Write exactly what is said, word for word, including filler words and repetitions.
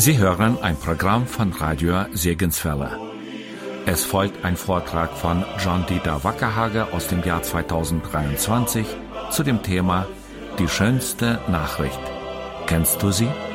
Sie hören ein Programm von Radio Segenswelle. Es folgt ein Vortrag von John-Dieter Wackerhage aus dem Jahr zweitausenddreiundzwanzig zu dem Thema Die schönste Nachricht. Kennst du sie?